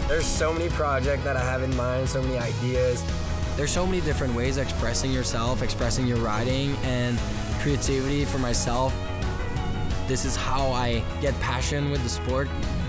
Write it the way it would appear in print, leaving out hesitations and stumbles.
There's so many projects that I have in mind, so many ideas. There's so many different ways of expressing yourself, expressing your riding, and creativity for myself. This is how I get passion with the sport.